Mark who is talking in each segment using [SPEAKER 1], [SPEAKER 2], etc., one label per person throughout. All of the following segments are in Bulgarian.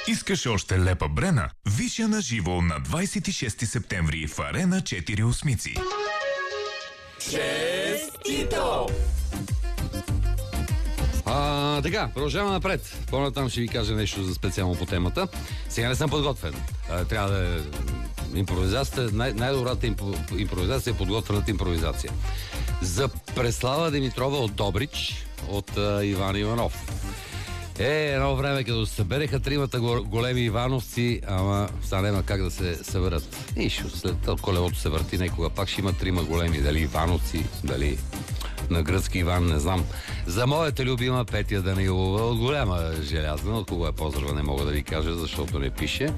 [SPEAKER 1] Искаш още лепа Брена? Виж я на живо на 26 септември в Арена 4 Осмици.
[SPEAKER 2] Честито!
[SPEAKER 3] Така, продължаваме напред. По-натам ще ви кажа нещо за специално по темата. Сега не съм подготвен. Трябва да е импровизацията. Най-добрата импровизация е подготвената импровизация. За Преслава Димитрова от Добрич, от Иван Иванов. Едно време, като се събереха тримата големи ивановци, ама сега няма как да се съберат. Нищо, след колелото се върти, некога пак ще има трима големи, дали ивановци, дали на гръцки Иван, не знам. За моята любима Петя Данилова от Голяма Желязна, от кого е поздрава, не мога да ви кажа, защото не пише.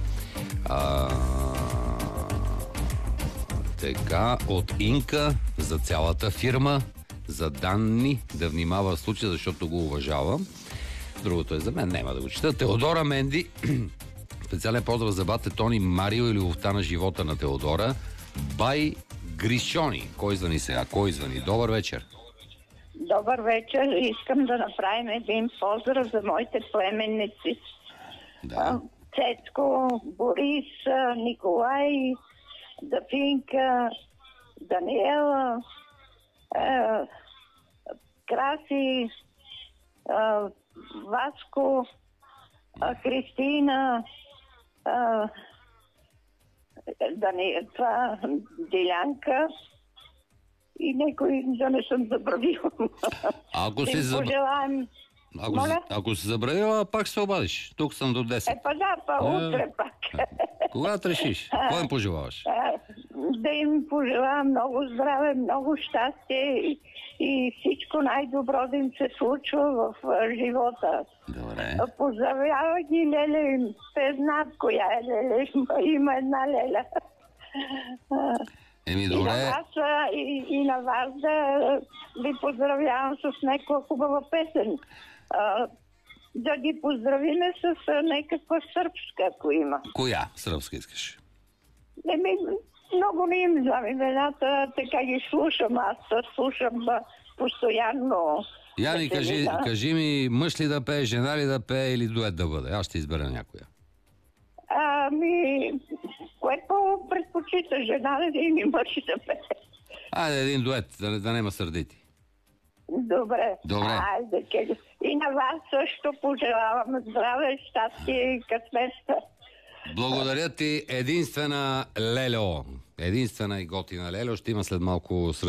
[SPEAKER 3] Така, от Инка, за цялата фирма, за Данни, да внимава в случая, защото го уважавам. Другото е за мен, няма да го чета. Теодора Менди, специален поздрав за бате Тони Марио и любовта на живота на Теодора. Бай Гришони. Кой звъни сега? Кой звъни? Добър вечер.
[SPEAKER 4] Добър вечер. Искам да направим един поздрав за моите племенници.
[SPEAKER 3] Да.
[SPEAKER 4] Цецко, Борис, Николай, Дафинка, Даниела, Краси, Васко, Кристина, Дилянка и някой да не съм забравила.
[SPEAKER 3] Ако си забравила, пак се обадиш. Тук съм до 10.
[SPEAKER 4] Утре пак.
[SPEAKER 3] Когато решиш? Какво им пожелаваш?
[SPEAKER 4] Да им пожелавам много здраве, много щастие и всичко най-добро да им се случва в живота.
[SPEAKER 3] Добре.
[SPEAKER 4] Поздравява ги, Леле, те знаят коя е Леле, има една Леля.
[SPEAKER 3] Добре.
[SPEAKER 4] И на вас да ви поздравявам с някаква хубава песен. Да ги поздравиме с някаква сръбска, ако има.
[SPEAKER 3] Коя сръбска искаш?
[SPEAKER 4] Много не им знам имената, така ги слушам. Аз слушам постоянно.
[SPEAKER 3] Яни, кажи ми, мъж ли да пее, жена ли да пее или дует да бъде? Аз ще избера някоя.
[SPEAKER 4] Което предпочита, жена или мъж да пее?
[SPEAKER 3] Айде, един дует, да нема сърдити.
[SPEAKER 4] Добре.
[SPEAKER 3] Айде,
[SPEAKER 4] и на вас също пожелавам здраве, щастие и късмет.
[SPEAKER 3] Благодаря ти, единствена Лело. Единствена и готина Лело. Ще има след малко